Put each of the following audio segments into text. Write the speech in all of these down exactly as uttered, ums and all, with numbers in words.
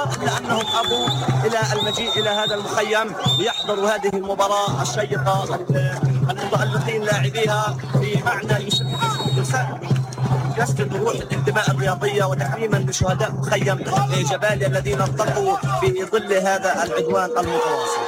إلا أنهم أبوا إلى المجيء إلى هذا المخيم ليحضروا هذه المباراة الشيقة التي لاعبيها بمعنى يسجد روح الانتماء الرياضية وتكريما لشهداء مخيم جباليا الذين ارتقوا في ظل هذا العدوان المتواصل.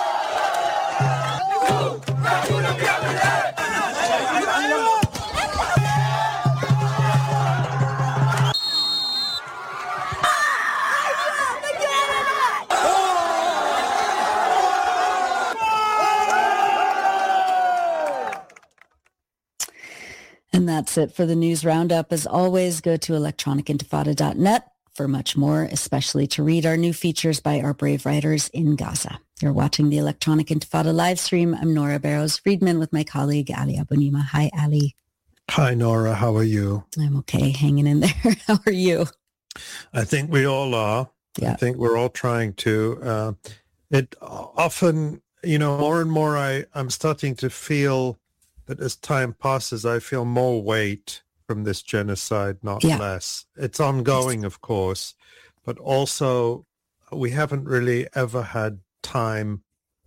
And that's it for the news roundup. As always, go to electronic intifada dot net for much more, especially to read our new features by our brave writers in Gaza. You're watching the Electronic Intifada live stream. I'm Nora Barrows-Friedman with my colleague Ali Abunimah. Hi, Ali. Hi, Nora. How are you? I'm okay, hanging in there. How are you? I think we all are. Yeah. I think we're all trying to. Uh, it often, you know, more and more I, I'm starting to feel that as time passes, I feel more weight from this genocide, not yeah. less. It's ongoing, of course, but also we haven't really ever had time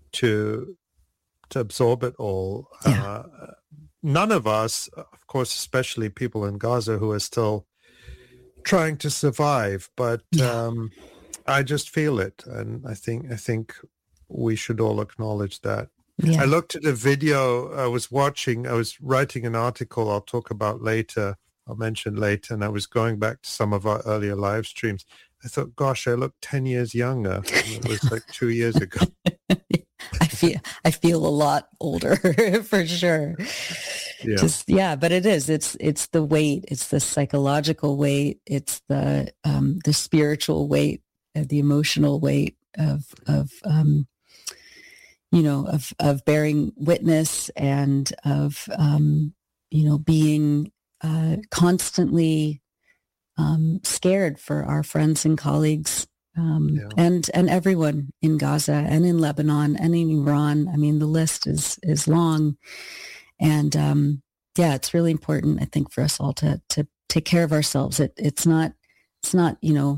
to to absorb it all. Yeah. Uh, none of us, of course, especially people in Gaza who are still trying to survive, but yeah. um, I just feel it, and I think I think we should all acknowledge that. Yeah. I looked at a video I was watching. I was writing an article I'll talk about later. I'll mention later. And I was going back to some of our earlier live streams. I thought, gosh, I look ten years younger. It was like two years ago. I feel I feel a lot older for sure. Yeah. Just, yeah, but it is. It's it's the weight. It's the psychological weight. It's the um, the spiritual weight, uh, the emotional weight of of um, you know, of, of bearing witness and of, um, you know, being uh, constantly um, scared for our friends and colleagues um, yeah. and, and everyone in Gaza and in Lebanon and in Iran. I mean, the list is, is long. And um, yeah, it's really important, I think, for us all to, to take care of ourselves. It, it's not, it's not, you know,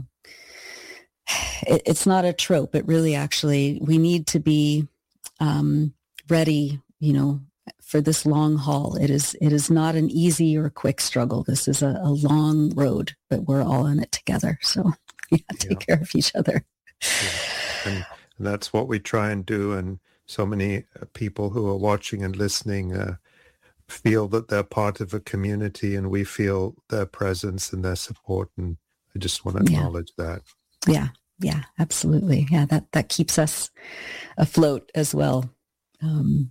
it, it's not a trope. It really actually, we need to be Um, ready, you know, for this long haul. It is it is not an easy or quick struggle. This is a, a long road, but we're all in it together. So yeah, take yeah. care of each other. Yeah. And, and that's what we try and do. And so many uh, people who are watching and listening uh, feel that they're part of a community, and we feel their presence and their support. And I just want to acknowledge yeah. that. Yeah. Yeah, absolutely. Yeah, that, that keeps us afloat as well. Um,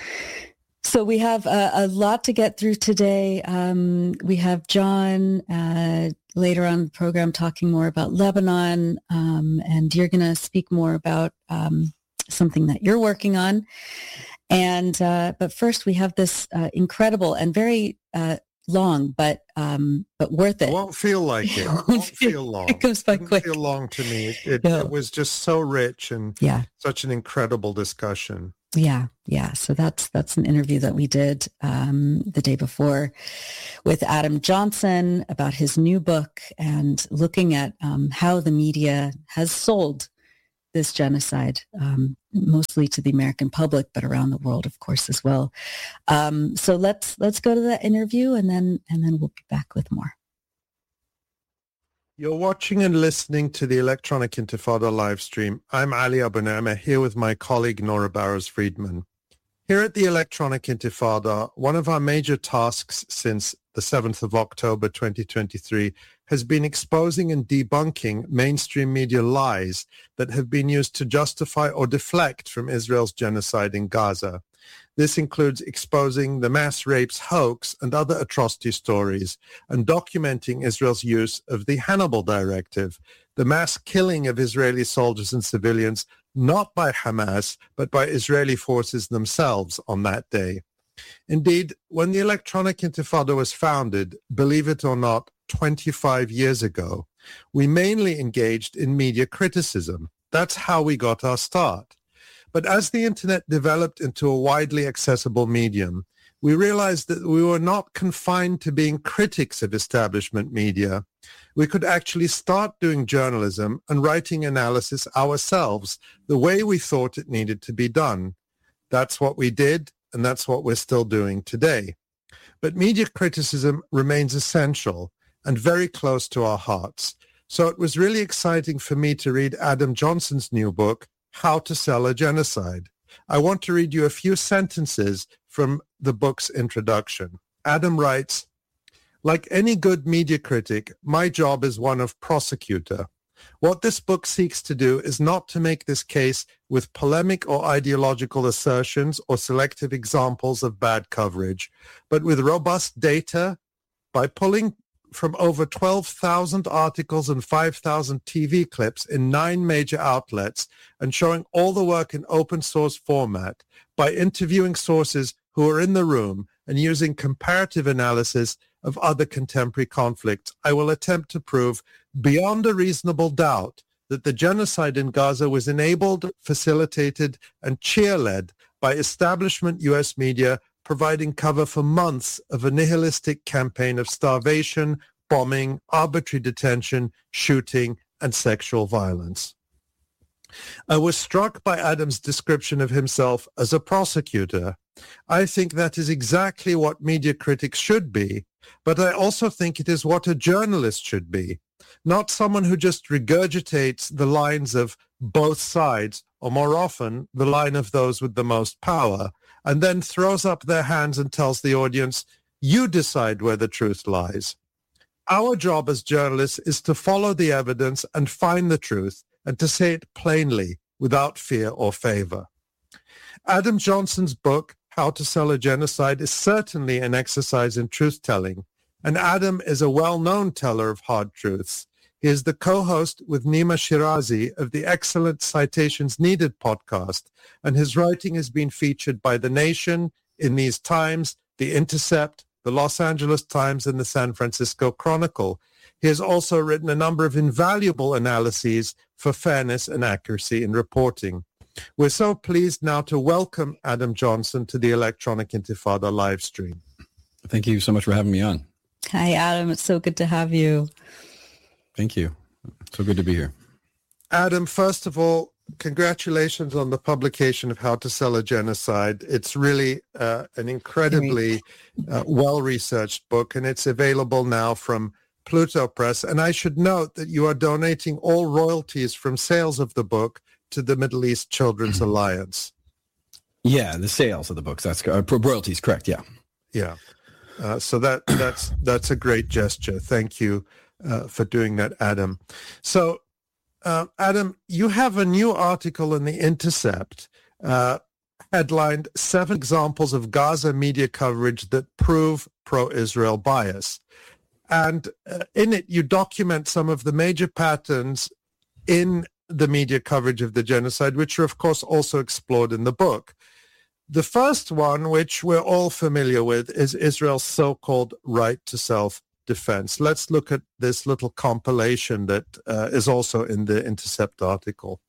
so we have a, a lot to get through today. Um, we have John uh, later on in the program talking more about Lebanon, um, and you're going to speak more about um, something that you're working on. And uh, but first, we have this uh, incredible and very uh, long, but um, but worth it. It won't feel like it. It won't feel long. It goes by it quick. Feel long to me. It, it, no. it was just so rich and yeah. such an incredible discussion. Yeah, yeah. So that's that's an interview that we did um, the day before with Adam Johnson about his new book and looking at um, how the media has sold this genocide, um, mostly to the American public, but around the world, of course, as well. Um, so let's let's go to that interview, and then and then we'll be back with more. You're watching and listening to the Electronic Intifada live stream. I'm Ali Abunimah, here with my colleague Nora Barrows-Friedman. Here at the Electronic Intifada, one of our major tasks since the seventh of October twenty twenty-three has been exposing and debunking mainstream media lies that have been used to justify or deflect from Israel's genocide in Gaza. This includes exposing the mass rapes hoax and other atrocity stories and documenting Israel's use of the Hannibal Directive, the mass killing of Israeli soldiers and civilians, not by Hamas, but by Israeli forces themselves on that day. Indeed, when the Electronic Intifada was founded, believe it or not, twenty-five years ago, we mainly engaged in media criticism. That's how we got our start. But as the internet developed into a widely accessible medium, we realized that we were not confined to being critics of establishment media. We could actually start doing journalism and writing analysis ourselves the way we thought it needed to be done. That's what we did, and that's what we're still doing today. But media criticism remains essential and very close to our hearts. So it was really exciting for me to read Adam Johnson's new book, How to Sell a Genocide. I want to read you a few sentences from the book's introduction. Adam writes, "Like any good media critic, my job is one of prosecutor. What this book seeks to do is not to make this case with polemic or ideological assertions or selective examples of bad coverage, but with robust data by pulling from over twelve thousand articles and five thousand T V clips in nine major outlets and showing all the work in open source format, by interviewing sources who are in the room and using comparative analysis of other contemporary conflicts, I will attempt to prove beyond a reasonable doubt that the genocide in Gaza was enabled, facilitated, and cheer-led by establishment U S media providing cover for months of a nihilistic campaign of starvation, bombing, arbitrary detention, shooting, and sexual violence." I was struck by Adam's description of himself as a prosecutor. I think that is exactly what media critics should be, but I also think it is what a journalist should be, not someone who just regurgitates the lines of both sides, or more often, the line of those with the most power, and then throws up their hands and tells the audience, you decide where the truth lies. Our job as journalists is to follow the evidence and find the truth, and to say it plainly, without fear or favor. Adam Johnson's book, How to Sell a Genocide, is certainly an exercise in truth-telling, and Adam is a well-known teller of hard truths. He is the co-host with Nima Shirazi of the excellent Citations Needed podcast, and his writing has been featured by The Nation, In These Times, The Intercept, the Los Angeles Times, and the San Francisco Chronicle. He has also written a number of invaluable analyses for fairness and accuracy in reporting. We're so pleased now to welcome Adam Johnson to the Electronic Intifada live stream. Thank you so much for having me on. Hi, Adam. It's so good to have you. Thank you. So good to be here. Adam, first of all, congratulations on the publication of How to Sell a Genocide. It's really uh, an incredibly uh, well-researched book, and it's available now from Pluto Press. And I should note that you are donating all royalties from sales of the book to the Middle East Children's Alliance. Yeah, the sales of the books. That's uh, royalties, correct? Yeah. Yeah. Uh, so that that's that's a great gesture. Thank you uh, for doing that, Adam. So, uh, Adam, you have a new article in The Intercept uh, headlined Seven Examples of Gaza Media Coverage That Prove Pro-Israel Bias. And uh, in it, you document some of the major patterns in the media coverage of the genocide, which are, of course, also explored in the book. The first one, which we're all familiar with, is Israel's so-called right to self-defense. Let's look at this little compilation that uh, is also in the Intercept article.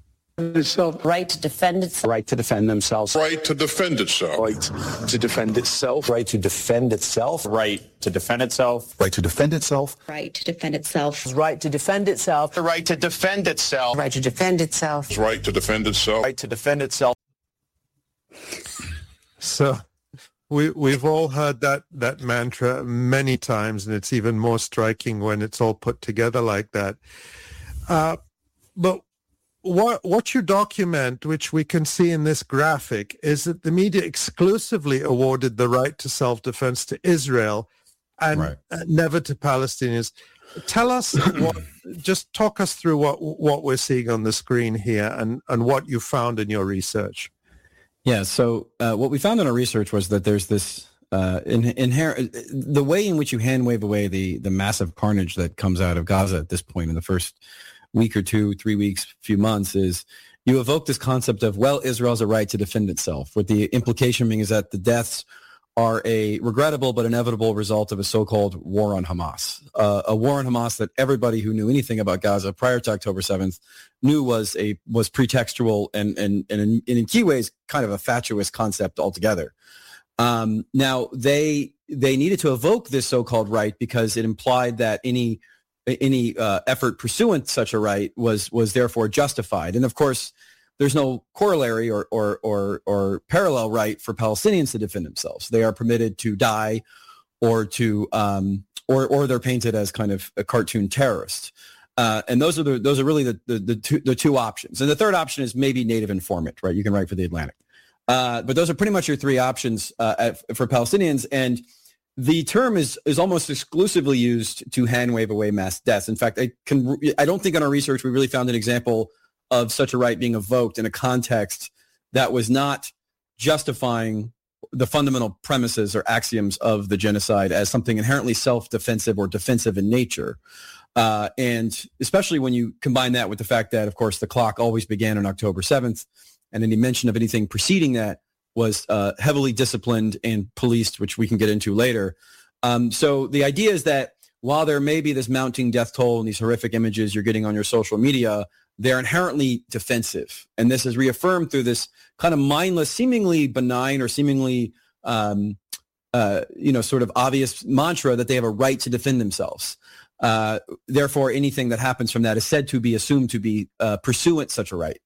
Itself. Right to defend itself. Right to defend themselves. Right to defend itself. Right to defend itself. Right to defend itself. Right to defend itself. Right to defend itself. Right to defend itself. Right to defend itself. The right to defend itself. Right to defend itself. Right to defend itself. Right to defend itself. So we, we've all heard that, that mantra many times, and it's even more striking when it's all put together like that. Uh, but What, what you document, which we can see in this graphic, is that the media exclusively awarded the right to self-defense to Israel and right. uh, never to Palestinians. Tell us, what, just talk us through what what we're seeing on the screen here and, and what you found in your research. Yeah, so uh, what we found in our research was that there's this uh, in, inherent, the way in which you hand wave away the, the massive carnage that comes out of Gaza at this point in the first week or two, three weeks, few months, is you evoke this concept of, well, Israel has a right to defend itself, with the implication being is that the deaths are a regrettable but inevitable result of a so-called war on Hamas, uh, a war on Hamas that everybody who knew anything about Gaza prior to October seventh knew was a was pretextual and, and, and in, in key ways kind of a fatuous concept altogether. Um, now, they they needed to evoke this so-called right because it implied that any any uh, effort pursuant such a right was was therefore justified. And of course, there's no corollary or or or, or parallel right for Palestinians to defend themselves. They are permitted to die, or to um, or or they're painted as kind of a cartoon terrorist. Uh, and those are the those are really the the, the two the two options. And the third option is maybe native informant, right? You can write for the Atlantic. Uh, but those are pretty much your three options uh, at, for Palestinians. And the term is is almost exclusively used to hand wave away mass deaths. In fact, I can I don't think in our research we really found an example of such a right being evoked in a context that was not justifying the fundamental premises or axioms of the genocide as something inherently self-defensive or defensive in nature. Uh, and especially when you combine that with the fact that, of course, the clock always began on October seventh, and any mention of anything preceding that was uh, heavily disciplined and policed, which we can get into later. Um, so the idea is that while there may be this mounting death toll and these horrific images you're getting on your social media, they're inherently defensive. And this is reaffirmed through this kind of mindless, seemingly benign or seemingly, um, uh, you know, sort of obvious mantra that they have a right to defend themselves. Uh, therefore, anything that happens from that is said to be assumed to be uh, pursuant such a right.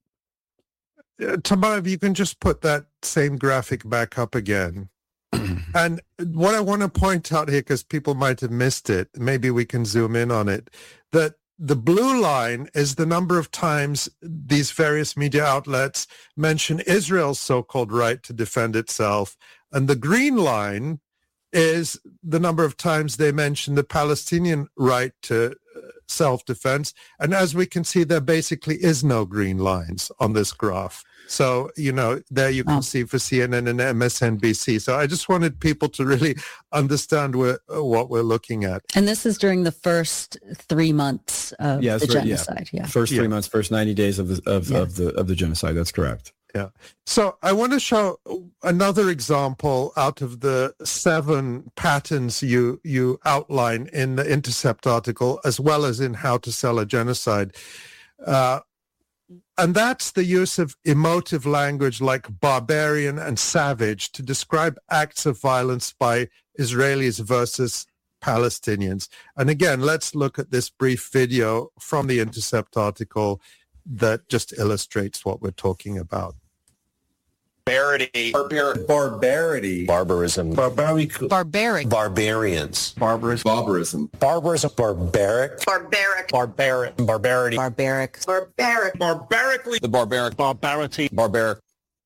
Uh, Tamar, if you can just put that same graphic back up again. And what I want to point out here, because people might have missed it, maybe we can zoom in on it, that the blue line is the number of times these various media outlets mention Israel's so-called right to defend itself. And the green line is the number of times they mention the Palestinian right to self-defense. And as we can see, there basically is no green lines on this graph. So, you know, there you can oh. see for C N N and M S N B C. So I just wanted people to really understand where, what we're looking at. And this is during the first three months of yeah, the right, genocide. Yeah. yeah. First three yeah. months, first ninety days of the, of, yeah. of the, of the genocide. That's correct. Yeah. So I want to show another example out of the seven patterns you you outline in the Intercept article, as well as in How to Sell a Genocide. Uh, and that's the use of emotive language like barbarian and savage to describe acts of violence by Israelis versus Palestinians. And again, let's look at this brief video from the Intercept article that just illustrates what we're talking about. Barbarity. Barbar- Barbarity. Barbarism. Barbaric. Barbaric. Barbarians. Barbarism. Barbarism. Barbarism. Barbaric. Barbaric. Barbaric. Barbarity. Barbaric. Barbaric. Barbarically. The barbaric. Barbarity. Barbaric.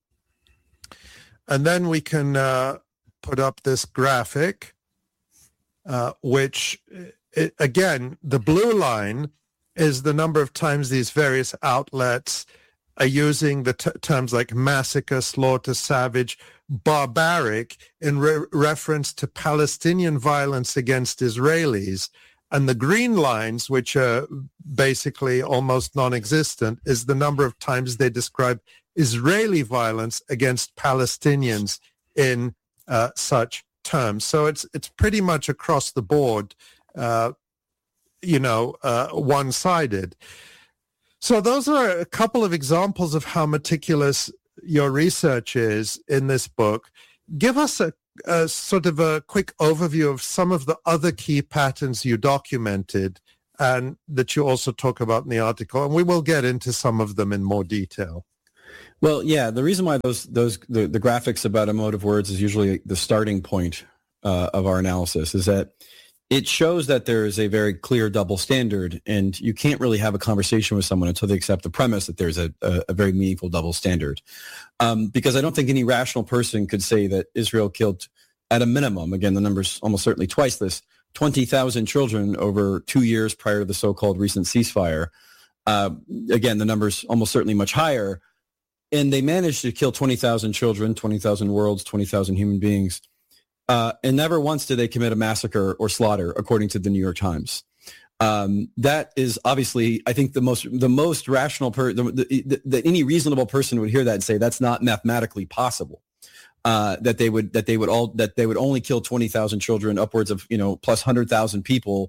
And then we can uh, put up this graphic, uh, which, it, again, the blue line is the number of times these various outlets are using the t- terms like massacre, slaughter, savage, barbaric in re- reference to Palestinian violence against Israelis. And the green lines, which are basically almost non-existent, is the number of times they describe Israeli violence against Palestinians in uh, such terms. So it's it's pretty much across the board, uh, you know, uh, one-sided. So those are a couple of examples of how meticulous your research is in this book. Give us a, a sort of a quick overview of some of the other key patterns you documented and that you also talk about in the article, and we will get into some of them in more detail. Well, yeah, the reason why those those the, the graphics about emotive words is usually the starting point uh, of our analysis is that it shows that there is a very clear double standard, and you can't really have a conversation with someone until they accept the premise that there's a, a, a very meaningful double standard. Um, because I don't think any rational person could say that Israel killed, at a minimum, again, the number's almost certainly twice this, twenty thousand children over two years prior to the so-called recent ceasefire. Uh, again, the number's almost certainly much higher. And they managed to kill twenty thousand children, twenty thousand worlds, twenty thousand human beings. Uh, and never once did they commit a massacre or slaughter, according to the New York Times. Um, that is obviously, I think, the most the most rational per the, the, the, the, any reasonable person would hear that and say that's not mathematically possible. Uh, that they would that they would all that they would only kill twenty thousand children, upwards of you know plus one hundred thousand people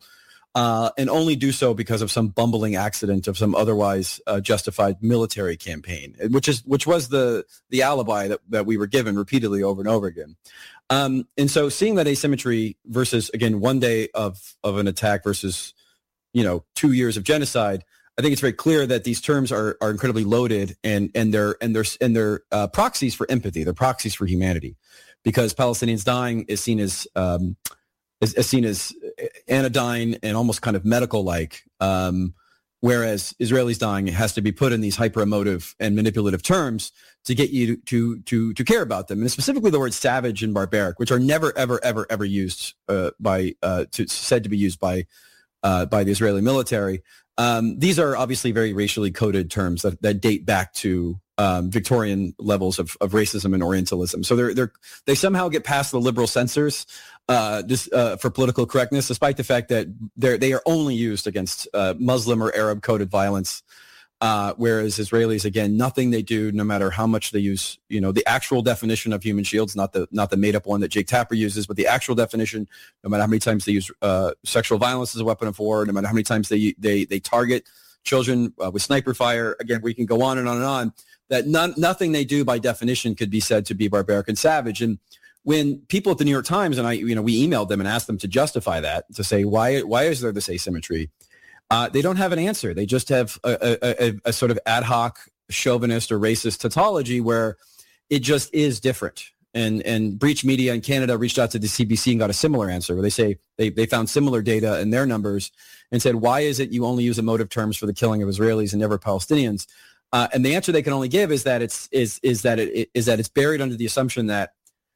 uh, and only do so because of some bumbling accident of some otherwise uh, justified military campaign, which is which was the the alibi that, that we were given repeatedly over and over again. Um, and so seeing that asymmetry versus, again, one day of, of an attack versus, you know, two years of genocide, I think it's very clear that these terms are, are incredibly loaded, and, and they're, and they're, and they're uh, proxies for empathy. They're proxies for humanity, because Palestinians dying is seen as, um, is, is seen as anodyne and almost kind of medical-like, um, whereas Israelis dying has to be put in these hyper-emotive and manipulative terms to get you to to to care about them, and specifically the words savage and barbaric, which are never, ever, ever, ever used uh, by uh, to, said to be used by uh, by the Israeli military. Um, these are obviously very racially coded terms that, that date back to um, Victorian levels of, of racism and Orientalism. So they're they're they somehow get past the liberal censors uh, this, uh, for political correctness, despite the fact that they they are only used against uh, Muslim or Arab coded violence. Uh, whereas Israelis, again, nothing they do, no matter how much they use, you know, the actual definition of human shields, not the not the made up one that Jake Tapper uses, but the actual definition, no matter how many times they use uh, sexual violence as a weapon of war, no matter how many times they they they target children uh, with sniper fire. Again, we can go on and on and on. That none, nothing they do by definition could be said to be barbaric and savage. And when people at the New York Times, and I, you know, we emailed them and asked them to justify that, to say why why is there this asymmetry? Uh, they don't have an answer. They just have a, a, a, a sort of ad hoc chauvinist or racist tautology where it just is different. And and Breach Media in Canada reached out to the C B C and got a similar answer, where they say they, they found similar data in their numbers and said, why is it you only use emotive terms for the killing of Israelis and never Palestinians? Uh, and the answer they can only give is that it's is is that it is that it's buried under the assumption that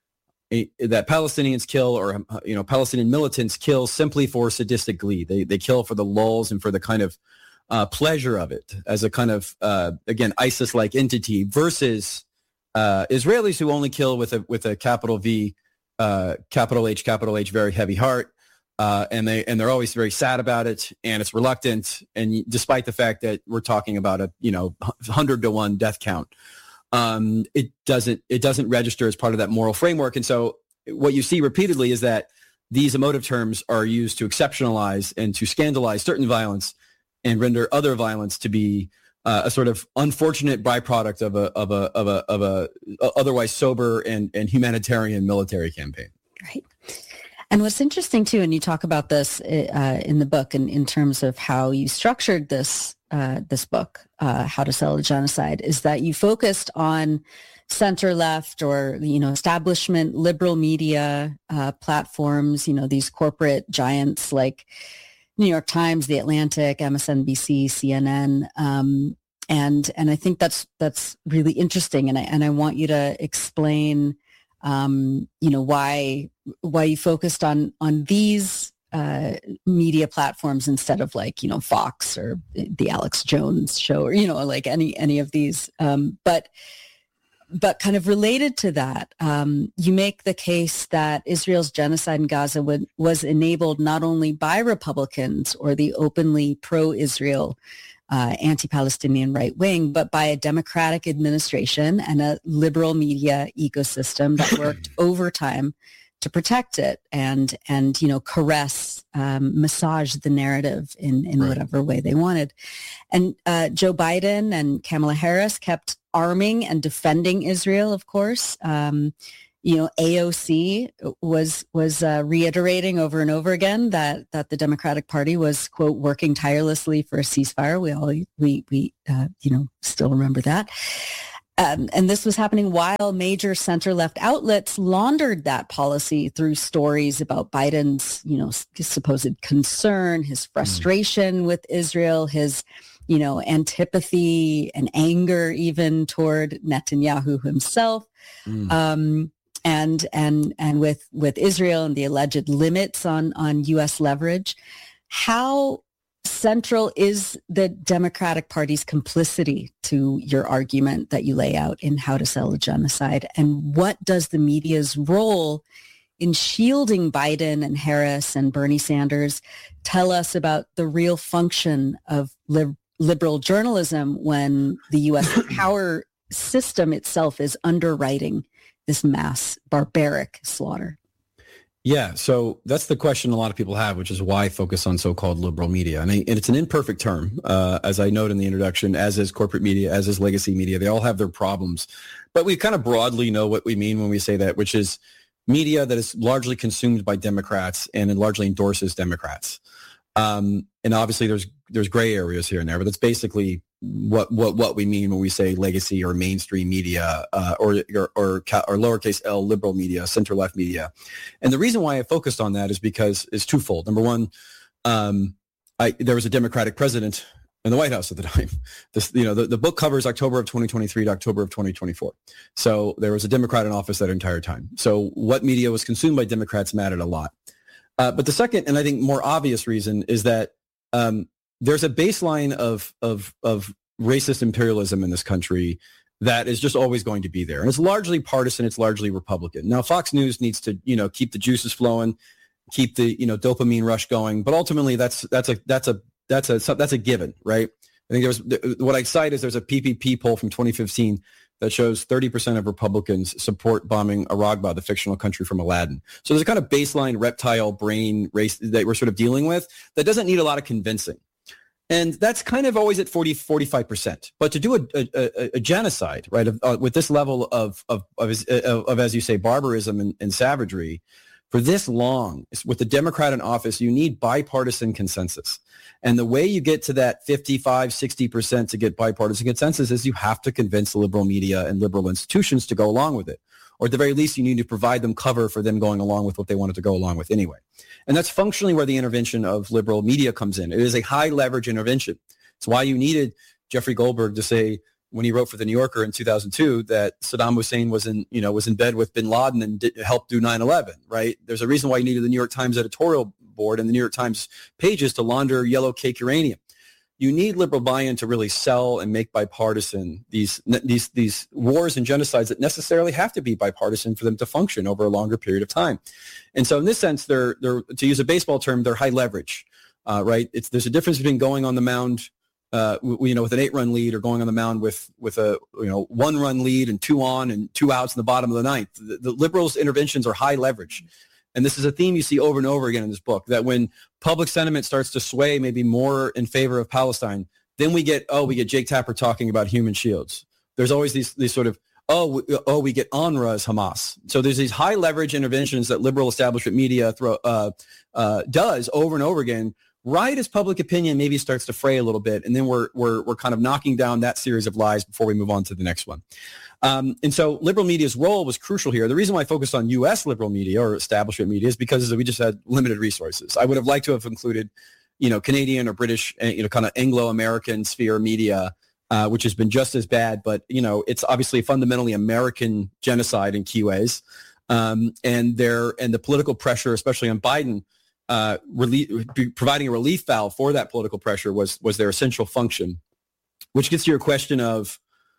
that Palestinians kill, or, you know, Palestinian militants kill simply for sadistic glee. They they kill for the lulz and for the kind of uh, pleasure of it, as a kind of, uh, again, ISIS-like entity, versus uh, Israelis who only kill with a with a capital V, uh, capital H, capital H, very heavy heart, uh, and they and they're always very sad about it, and it's reluctant, and despite the fact that we're talking about a you know hundred to one death count. Um, it doesn't it doesn't register as part of that moral framework. And so what you see repeatedly is that these emotive terms are used to exceptionalize and to scandalize certain violence and render other violence to be uh, a sort of unfortunate byproduct of a of a of a of a, a otherwise sober and, and humanitarian military campaign. Right. And what's interesting too, and you talk about this uh, in the book, and in terms of how you structured this uh, this book, uh, How to Sell a Genocide, is that you focused on center left, or you know establishment liberal media uh, platforms. You know, these corporate giants like New York Times, The Atlantic, M S N B C, C N N, um, and and I think that's that's really interesting. And I and I want you to explain. Um, you know, why why you focused on on these uh, media platforms instead of like, you know, Fox or the Alex Jones show, or, you know, like any any of these. Um, but but kind of related to that, um, you make the case that Israel's genocide in Gaza would, was enabled not only by Republicans or the openly pro-Israel Uh, anti-Palestinian right wing, but by a democratic administration and a liberal media ecosystem that worked overtime to protect it and and you know caress, um, massage the narrative in in right. whatever way they wanted. And uh, Joe Biden and Kamala Harris kept arming and defending Israel, of course. Um, You know, A O C was was uh, reiterating over and over again that that the Democratic Party was, quote, working tirelessly for a ceasefire. We all we we uh, you know still remember that, um, and this was happening while major center left outlets laundered that policy through stories about Biden's you know supposed concern, his frustration mm. with Israel, his you know antipathy and anger even toward Netanyahu himself. Mm. Um, And and and with with Israel and the alleged limits on on U S leverage, how central is the Democratic Party's complicity to your argument that you lay out in How to Sell a Genocide? And what does the media's role in shielding Biden and Harris and Bernie Sanders tell us about the real function of li- liberal journalism when the U S power system itself is underwriting this mass barbaric slaughter? Yeah, so that's the question a lot of people have, which is why focus on so-called liberal media? And, I, and it's an imperfect term, uh, as I note in the introduction, as is corporate media, as is legacy media. They all have their problems. But we kind of broadly know what we mean when we say that, which is media that is largely consumed by Democrats and it largely endorses Democrats. Um, and obviously there's there's gray areas here and there, but that's basically what what what we mean when we say legacy or mainstream media uh, or, or or or lowercase l liberal media, center left media. And the reason why I focused on that is because it's twofold. Number one, um, I, there was a Democratic president in the White House at the time. This, you know, the, the book covers October of twenty twenty-three to October of twenty twenty-four. So there was a Democrat in office that entire time. So what media was consumed by Democrats mattered a lot. Uh, but the second, and I think more obvious reason, is that um, there's a baseline of, of of racist imperialism in this country that is just always going to be there, and it's largely partisan. It's largely Republican. Now, Fox News needs to, you know, keep the juices flowing, keep the, you know, dopamine rush going, but ultimately that's that's a that's a that's a that's a given, right? I think there's what I cite is there's a P P P poll from twenty fifteen that shows thirty percent of Republicans support bombing Aragba, the fictional country from Aladdin. So there's a kind of baseline reptile brain race that we're sort of dealing with that doesn't need a lot of convincing. And that's kind of always at forty, forty-five percent. But to do a, a, a genocide, right, of, uh, with this level of, of, of, of, of, as you say, barbarism and, and savagery for this long, with the Democrat in office, you need bipartisan consensus. And the way you get to that fifty-five, sixty percent to get bipartisan consensus is you have to convince the liberal media and liberal institutions to go along with it. Or at the very least, you need to provide them cover for them going along with what they wanted to go along with anyway. And that's functionally where the intervention of liberal media comes in. It is a high leverage intervention. It's why you needed Jeffrey Goldberg to say, when he wrote for the New Yorker in two thousand two, that Saddam Hussein was in, you know, was in bed with bin Laden and did, helped do nine eleven, right? There's a reason why you needed the New York Times editorial board and the New York Times pages to launder yellow cake uranium. You need liberal buy-in to really sell and make bipartisan these these these wars and genocides that necessarily have to be bipartisan for them to function over a longer period of time. And so in this sense, they're they're to use a baseball term, they're high leverage, uh, right? It's there's a difference between going on the mound, uh, you know, with an eight-run lead or going on the mound with with a you know one-run lead and two on and two outs in the bottom of the ninth. The, the liberals' interventions are high leverage. And this is a theme you see over and over again in this book, that when public sentiment starts to sway maybe more in favor of Palestine, then we get, oh, we get Jake Tapper talking about human shields. There's always these these sort of, oh, oh, we get UNRWA as Hamas. So there's these high leverage interventions that liberal establishment media throw, uh, uh, does over and over again, right as public opinion maybe starts to fray a little bit. And then we're, we're, we're kind of knocking down that series of lies before we move on to the next one. Um, and so liberal media's role was crucial here. The reason why I focused on U S liberal media or establishment media is because we just had limited resources. I would have liked to have included, you know, Canadian or British, you know, kind of Anglo-American sphere media, uh, which has been just as bad. But, you know, it's obviously fundamentally American genocide in key ways. Um, and there and the political pressure, especially on Biden, uh, relief, providing a relief valve for that political pressure was was their essential function, which gets to your question of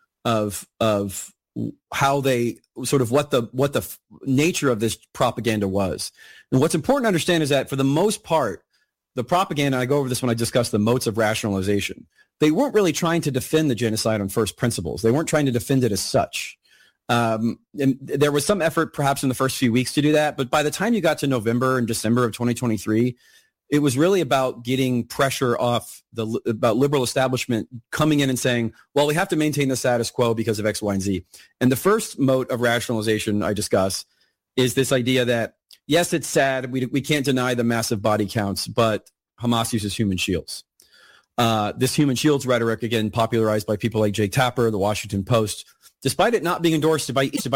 of of how they sort of what the what the f- nature of this propaganda was. And what's important to understand is that for the most part, the propaganda, I go over this when I discuss the modes of rationalization, they weren't really trying to defend the genocide on first principles. They weren't trying to defend it as such. Um, and there was some effort perhaps in the first few weeks to do that. But by the time you got to November and December of twenty twenty-three, it was really about getting pressure off the about liberal establishment coming in and saying, well, we have to maintain the status quo because of X, Y, and Z. And the first mode of rationalization I discuss is this idea that, yes, it's sad. We, we can't deny the massive body counts, but Hamas uses human shields. Uh, this human shields rhetoric, again, popularized by people like Jake Tapper, the Washington Post, despite it not being endorsed by